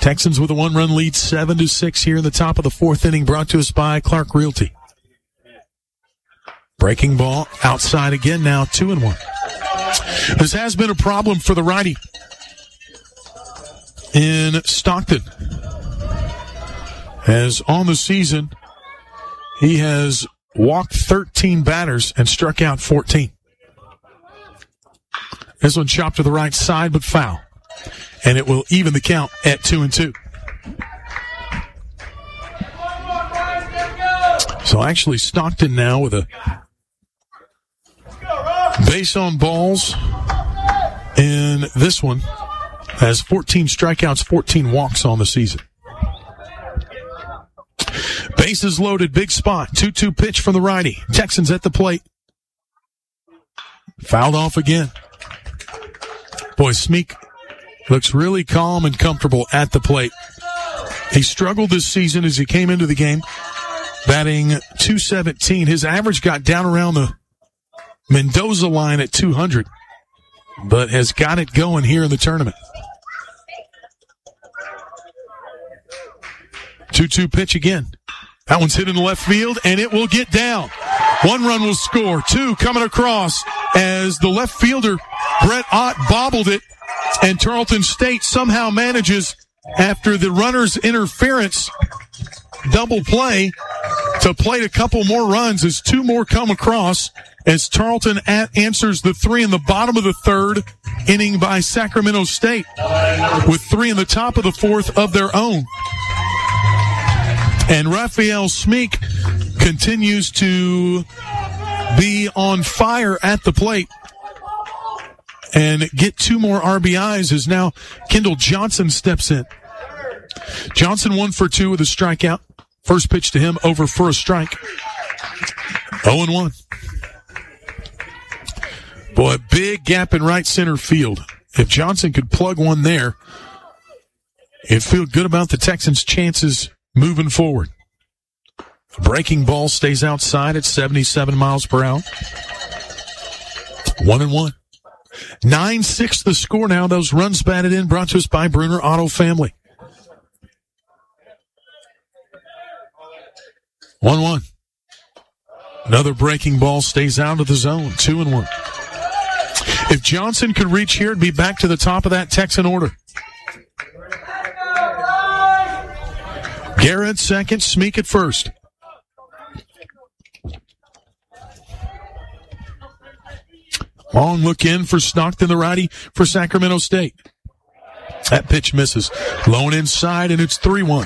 Texans with a 1-run lead, 7-6 here in the top of the fourth inning, brought to us by Clark Realty. Breaking ball outside again now, 2-1. This has been a problem for the righty in Stockton. As on the season, he has walked 13 batters and struck out 14. This one chopped to the right side, but foul. And it will even the count at 2-2. So actually Stockton now with a base on balls in this one has 14 strikeouts, 14 walks on the season. Bases loaded, big spot, 2-2 pitch from the righty. Texans at the plate. Fouled off again. Boy, Smeek looks really calm and comfortable at the plate. He struggled this season as he came into the game, batting .217. His average got down around the Mendoza line at 200, but has got it going here in the tournament. 2-2 pitch again. That one's hit in the left field, and it will get down. 1 run will score. 2 coming across as the left fielder, Brett Ott, bobbled it, and Tarleton State somehow manages, after the runner's interference, double play, to play a couple more runs as 2 more come across as Tarleton answers the 3 in the bottom of the third inning by Sacramento State with 3 in the top of the fourth of their own. And Raphael Smeek continues to be on fire at the plate and get 2 more RBIs as now Kendall Johnson steps in. Johnson 1 for 2 with a strikeout. First pitch to him, over for a strike. 0-1. Boy, big gap in right center field. If Johnson could plug one there, it'd feel good about the Texans' chances moving forward. Breaking ball stays outside at 77 miles per hour. 1-1. 9-6 the score now. Those runs batted in, brought to us by Bruner Auto Family. 1-1. Another breaking ball stays out of the zone. 2-1. If Johnson could reach here, it'd be back to the top of that Texan order. Garrett second, Smeek at first. Long look in for Stockton, the righty for Sacramento State. That pitch misses. Low and inside, and it's 3-1.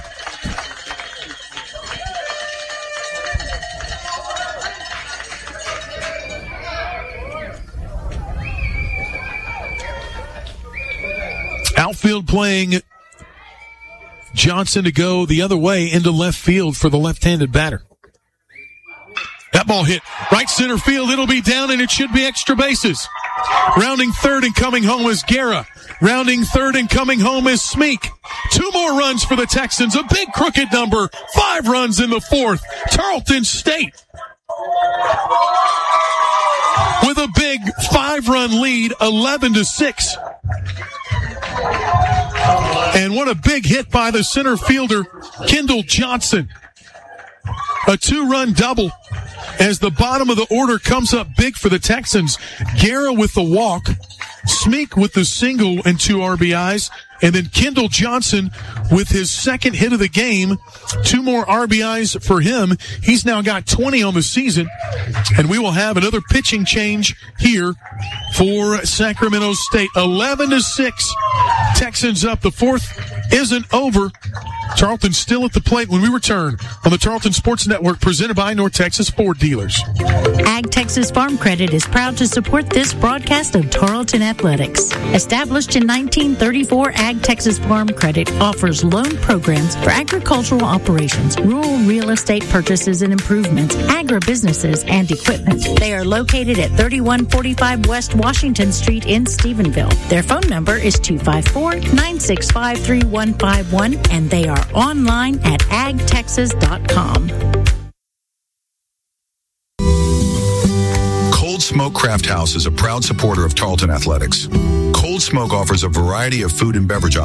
Outfield playing Johnson to go the other way into left field for the left-handed batter. That ball hit right center field. It'll be down, and it should be extra bases. Rounding third and coming home is Guerra. Rounding third and coming home is Smeek. 2 more runs for the Texans. A big crooked number. 5 runs in the fourth. Tarleton State with a big 5-run lead, 11-6. And what a big hit by the center fielder, Kendall Johnson. A 2-run double as the bottom of the order comes up big for the Texans. Guerra with the walk, Smeek with the single and 2 RBIs, and then Kendall Johnson with his second hit of the game. 2 more RBIs for him. He's now got 20 on the season, and we will have another pitching change here for Sacramento State. 11-6. Texans up. The fourth isn't over. Tarleton still at the plate when we return on the Tarleton Sports Network, presented by North Texas Ford Dealers. Ag Texas Farm Credit is proud to support this broadcast of Tarleton Athletics. Established in 1934, Ag Texas Farm Credit offers loan programs for agricultural operations, rural real estate purchases and improvements, agribusinesses, and equipment. They are located at 3145 West Washington Street in Stephenville. Their phone number is 254-965-3151, and they are online at agtexas.com. Cold Smoke Craft House is a proud supporter of Tarleton Athletics. Cold Smoke offers a variety of food and beverage